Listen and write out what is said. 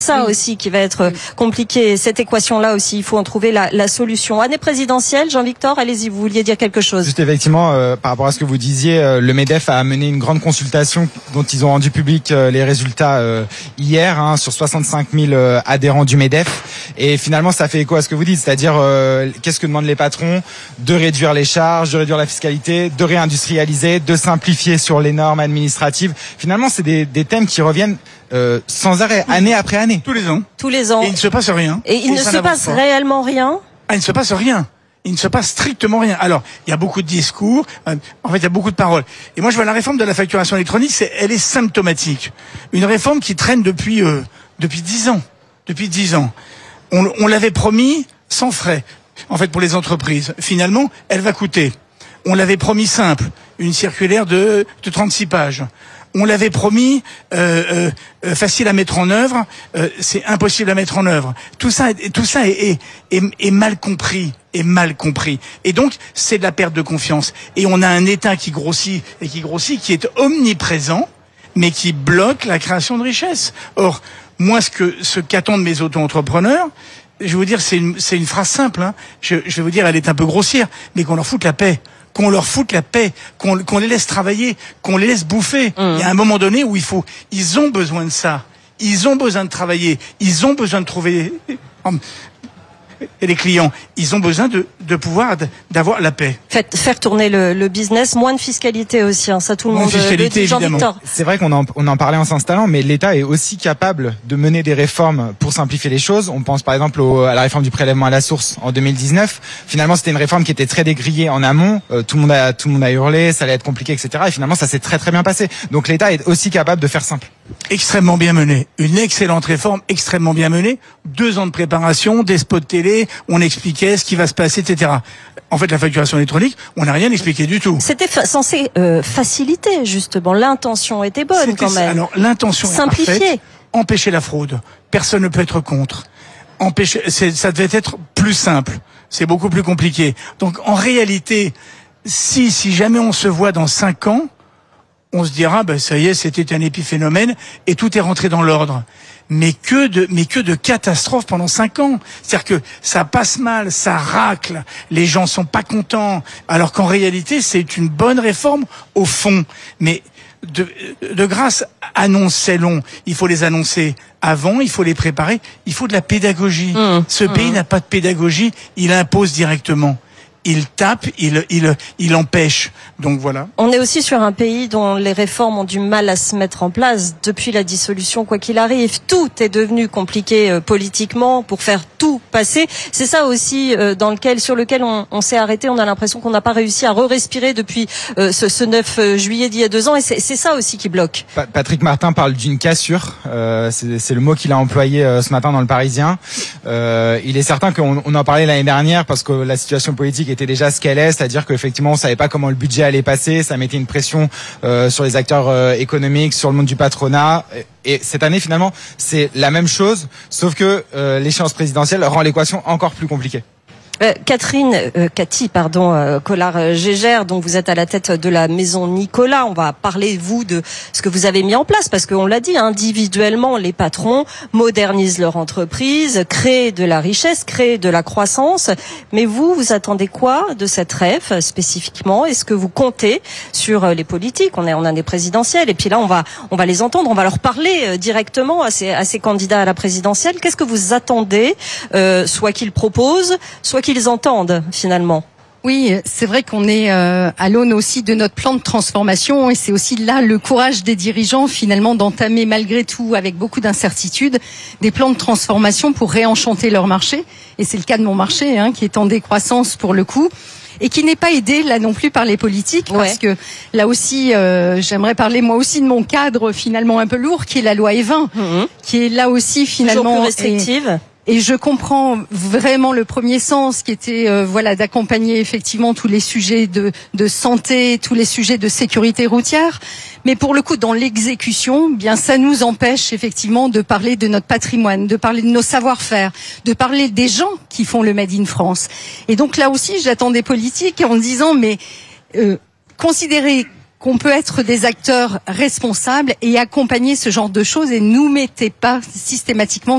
Ça aussi qui va être compliqué, cette équation-là aussi, il faut en trouver la solution. Année présidentielle, Jean-Victor, allez-y, vous vouliez dire quelque chose. Juste effectivement, par rapport à ce que vous disiez, le MEDEF a mené une grande consultation dont ils ont rendu public les résultats hier, sur 65 000 adhérents du MEDEF. Et finalement, ça fait écho à ce que vous dites, c'est-à-dire qu'est-ce que demandent les patrons? De réduire les charges, de réduire la fiscalité, de réindustrialiser, de simplifier sur les normes administratives. Finalement, c'est des thèmes qui reviennent sans arrêt, année après année. Tous les ans. Tous les ans. Et il ne se passe rien. Et il ne se passe réellement rien. Il ne se passe rien. Il ne se passe strictement rien. Alors, il y a beaucoup de discours, en fait, il y a beaucoup de paroles. Et moi, je vois la réforme de la facturation électronique, elle est symptomatique. Une réforme qui traîne depuis 10 ans. Depuis 10 ans. On l'avait promis sans frais, en fait, pour les entreprises. Finalement, elle va coûter. On l'avait promis simple, une circulaire de 36 pages. On l'avait promis facile à mettre en œuvre, c'est impossible à mettre en œuvre. Tout ça est mal compris, Et donc c'est de la perte de confiance. Et on a un État qui grossit, qui est omniprésent, mais qui bloque la création de richesse. Or, moi, ce qu'attendent mes auto-entrepreneurs, je vais vous dire, c'est une phrase simple. Je vais vous dire, elle est un peu grossière, mais qu'on leur foute la paix. Qu'on leur foute la paix, qu'on les laisse travailler, qu'on les laisse bouffer. Il y a un moment donné où ils ont besoin de ça. Ils ont besoin de travailler. Ils ont besoin de trouver les clients. Ils ont besoin de pouvoir d'avoir la paix. Faire tourner le business, moins de fiscalité aussi, ça tout le monde le dit. Jean-Victor. C'est vrai qu'on en parlait en s'installant, mais l'État est aussi capable de mener des réformes pour simplifier les choses. On pense par exemple à la réforme du prélèvement à la source en 2019. Finalement, c'était une réforme qui était très dégrillée en amont. Tout le monde a hurlé, ça allait être compliqué, etc. Et finalement, ça s'est très très bien passé. Donc l'État est aussi capable de faire simple. Extrêmement bien menée. Une excellente réforme, extrêmement bien menée. 2 ans de préparation, des spots de télé, on expliquait ce qui va se passer, etc. En fait, la facturation électronique, on n'a rien expliqué du tout. C'était censé faciliter, justement. L'intention était bonne, quand même. Alors, l'intention est simplifier. Parfaite. Empêcher la fraude. Personne ne peut être contre. Ça devait être plus simple. C'est beaucoup plus compliqué. Donc, en réalité, si jamais on se voit dans 5 ans, on se dira, ça y est, c'était un épiphénomène et tout est rentré dans l'ordre. Mais que de catastrophes pendant 5 ans. C'est-à-dire que ça passe mal, ça racle, les gens sont pas contents, alors qu'en réalité, c'est une bonne réforme au fond. Mais de grâce, annoncez-les. Il faut les annoncer avant, il faut les préparer, il faut de la pédagogie. Ce pays n'a pas de pédagogie, il impose directement. Il tape, il empêche. Donc voilà. On est aussi sur un pays dont les réformes ont du mal à se mettre en place depuis la dissolution, quoi qu'il arrive. Tout est devenu compliqué politiquement pour faire tout passer. C'est ça aussi sur lequel on s'est arrêté. On a l'impression qu'on n'a pas réussi à re-respirer depuis ce 9 juillet d'il y a 2 ans. Et c'est ça aussi qui bloque. Patrick Martin parle d'une cassure. C'est le mot qu'il a employé ce matin dans Le Parisien. Il est certain qu'on en parlait l'année dernière parce que la situation politique était déjà ce qu'elle est, c'est-à-dire qu'effectivement on savait pas comment le budget allait passer, ça mettait une pression sur les acteurs économiques, sur le monde du patronat. Et cette année finalement c'est la même chose, sauf que l'échéance présidentielle rend l'équation encore plus compliquée. Cathy, Collard-Gégère, donc vous êtes à la tête de la maison Nicolas. On va parler, vous, de ce que vous avez mis en place, parce qu'on l'a dit, individuellement, les patrons modernisent leur entreprise, créent de la richesse, créent de la croissance. Mais vous attendez quoi de cette REF spécifiquement? Est-ce que vous comptez sur les politiques? On a des présidentielles, et puis là, on va les entendre, on va leur parler directement à ces candidats à la présidentielle. Qu'est-ce que vous attendez, soit qu'ils proposent, soit qu'ils entendent finalement? Oui, c'est vrai qu'on est à l'aune aussi de notre plan de transformation et c'est aussi là le courage des dirigeants finalement d'entamer malgré tout avec beaucoup d'incertitudes des plans de transformation pour réenchanter leur marché. Et c'est le cas de mon marché qui est en décroissance pour le coup et qui n'est pas aidé là non plus par les politiques parce que là aussi j'aimerais parler moi aussi de mon cadre finalement un peu lourd qui est la loi E20 qui est là aussi finalement toujours plus restrictive. Et je comprends vraiment le premier sens qui était d'accompagner effectivement tous les sujets de santé, tous les sujets de sécurité routière, mais pour le coup dans l'exécution, bien ça nous empêche effectivement de parler de notre patrimoine, de parler de nos savoir-faire, de parler des gens qui font le Made in France. Et donc là aussi, j'attends des politiques en disant mais considérez qu'on peut être des acteurs responsables et accompagner ce genre de choses et nous mettez pas systématiquement